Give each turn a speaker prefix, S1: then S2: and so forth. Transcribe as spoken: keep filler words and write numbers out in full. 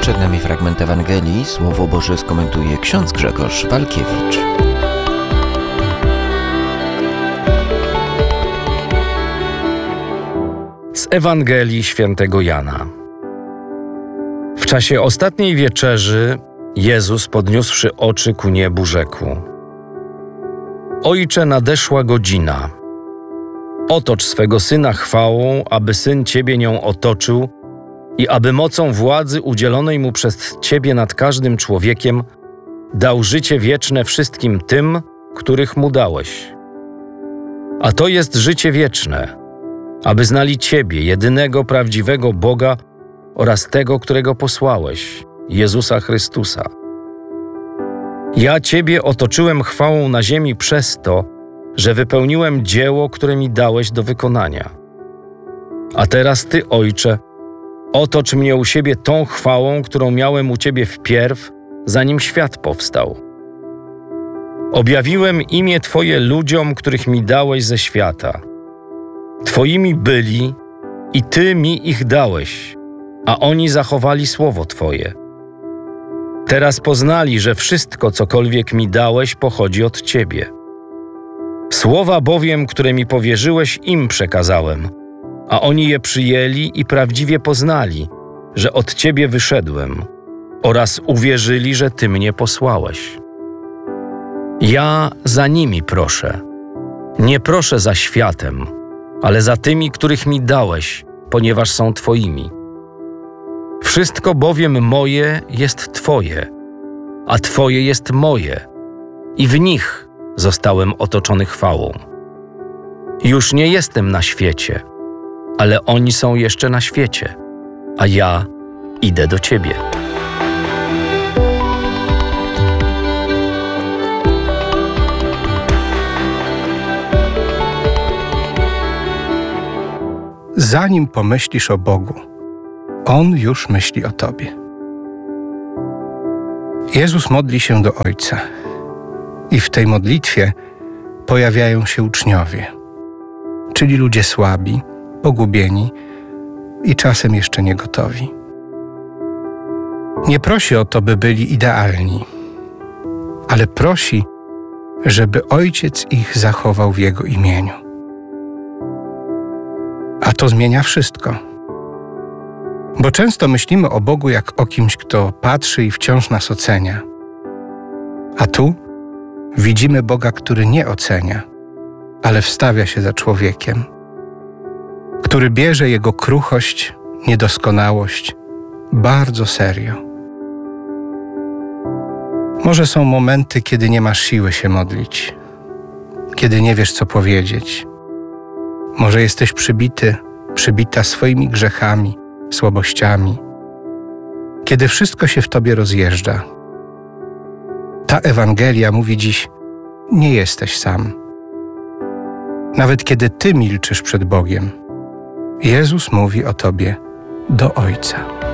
S1: Przed nami fragment Ewangelii. Słowo Boże skomentuje ksiądz Grzegorz Walkiewicz.
S2: Z Ewangelii Świętego Jana. W czasie ostatniej wieczerzy Jezus, podniósłszy oczy ku niebu, rzekł: Ojcze, nadeszła godzina. Otocz swego Syna chwałą, aby Syn Ciebie nią otoczył i aby mocą władzy udzielonej Mu przez Ciebie nad każdym człowiekiem dał życie wieczne wszystkim tym, których Mu dałeś. A to jest życie wieczne, aby znali Ciebie, jedynego prawdziwego Boga oraz Tego, którego posłałeś, Jezusa Chrystusa. Ja Ciebie otoczyłem chwałą na ziemi przez to, że wypełniłem dzieło, które mi dałeś do wykonania. A teraz Ty, Ojcze, otocz mnie u siebie tą chwałą, którą miałem u Ciebie wpierw, zanim świat powstał. Objawiłem imię Twoje ludziom, których mi dałeś ze świata. Twoimi byli i Ty mi ich dałeś, a oni zachowali słowo Twoje. Teraz poznali, że wszystko, cokolwiek mi dałeś, pochodzi od Ciebie. Słowa bowiem, które mi powierzyłeś, im przekazałem, a oni je przyjęli i prawdziwie poznali, że od Ciebie wyszedłem, oraz uwierzyli, że Ty mnie posłałeś. Ja za nimi proszę. Nie proszę za światem, ale za tymi, których mi dałeś, ponieważ są Twoimi. Wszystko bowiem moje jest Twoje, a Twoje jest moje i w nich zostałem otoczony chwałą. Już nie jestem na świecie, ale oni są jeszcze na świecie, a ja idę do Ciebie.
S3: Zanim pomyślisz o Bogu, On już myśli o Tobie. Jezus modli się do Ojca i w tej modlitwie pojawiają się uczniowie, czyli ludzie słabi, pogubieni i czasem jeszcze nie gotowi. Nie prosi o to, by byli idealni, ale prosi, żeby Ojciec ich zachował w Jego imieniu. A to zmienia wszystko. Bo często myślimy o Bogu jak o kimś, kto patrzy i wciąż nas ocenia. A tu widzimy Boga, który nie ocenia, ale wstawia się za człowiekiem, który bierze jego kruchość, niedoskonałość bardzo serio. Może są momenty, kiedy nie masz siły się modlić, kiedy nie wiesz, co powiedzieć. Może jesteś przybity, przybita swoimi grzechami, słabościami, kiedy wszystko się w tobie rozjeżdża. Ta Ewangelia mówi dziś: nie jesteś sam. Nawet kiedy ty milczysz przed Bogiem, Jezus mówi o tobie do Ojca.